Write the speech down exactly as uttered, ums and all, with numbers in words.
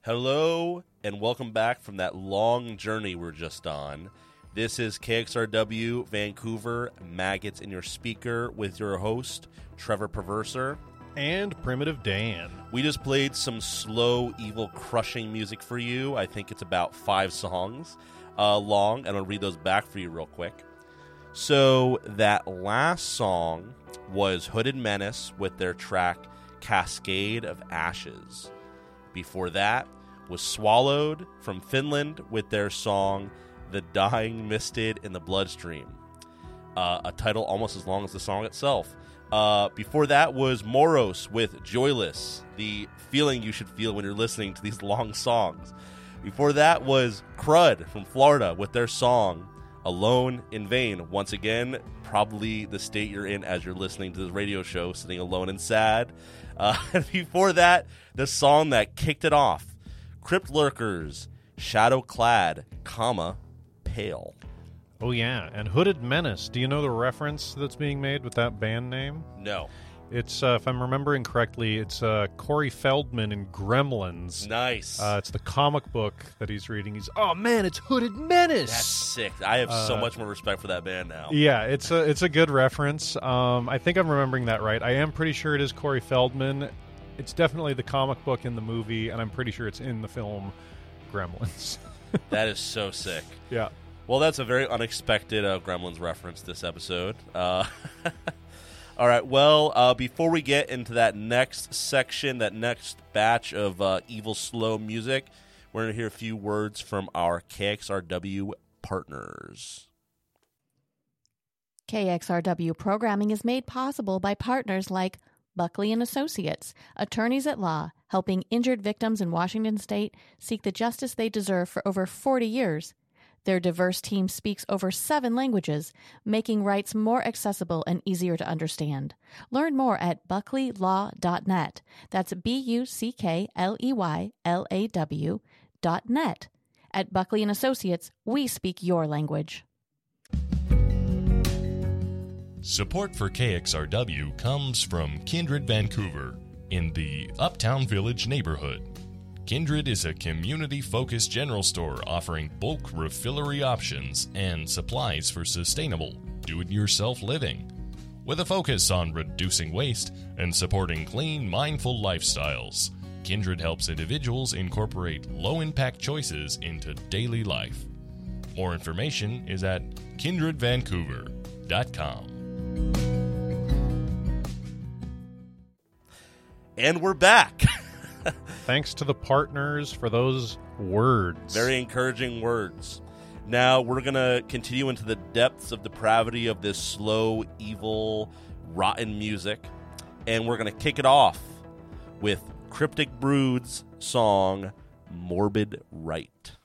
Hello, and welcome back from that long journey we're just on. This is K X R W Vancouver, Maggots in Your Speaker, with your host, Trevor Perverser. And Primitive Dan. We just played some slow, evil, crushing music for you. I think it's about five songs uh, long, and I'll read those back for you real quick. So that last song was Hooded Menace with their track Cascade of Ashes. Before that was Swallowed from Finland with their song The Dying Misted in the Bloodstream, uh, a title almost as long as the song itself. Uh, before that was Moros with Joyless, the feeling you should feel when you're listening to these long songs. Before that was Crud from Florida with their song Alone in Vain. Once again, probably the state you're in as you're listening to this radio show, sitting alone and sad. Uh, and before that, the song that kicked it off, Crypt Lurkers, Shadow Clad, comma, Pale. Oh, yeah. And Hooded Menace. Do you know the reference that's being made with that band name? No. It's, uh, if I'm remembering correctly, it's uh, Corey Feldman in Gremlins. Nice. Uh, it's the comic book that he's reading. He's, oh, man, it's Hooded Menace. That's sick. I have uh, so much more respect for that band now. Yeah, it's a, it's a good reference. Um, I think I'm remembering that right. I am pretty sure it is Corey Feldman. It's definitely the comic book in the movie, and I'm pretty sure it's in the film Gremlins. That is so sick. Yeah. Well, that's a very unexpected uh, Gremlins reference this episode. Uh, all right, well, uh, before we get into that next section, that next batch of uh, evil slow music, we're going to hear a few words from our K X R W partners. K X R W programming is made possible by partners like Buckley and Associates, attorneys at law, helping injured victims in Washington State seek the justice they deserve for over forty years. Their diverse team speaks over seven languages, making rights more accessible and easier to understand. Learn more at buckley law dot net. That's B U C K L E Y L A W dot net. At Buckley and Associates, we speak your language. Support for K X R W comes from Kindred Vancouver in the Uptown Village neighborhood. Kindred is a community-focused general store offering bulk refillery options and supplies for sustainable, do-it-yourself living. With a focus on reducing waste and supporting clean, mindful lifestyles, Kindred helps individuals incorporate low-impact choices into daily life. More information is at kindred vancouver dot com. And we're back. Thanks to the partners for those words. Very encouraging words. Now we're going to continue into the depths of depravity of this slow, evil, rotten music. And we're going to kick it off with Cryptic Brood's song, Morbid Right.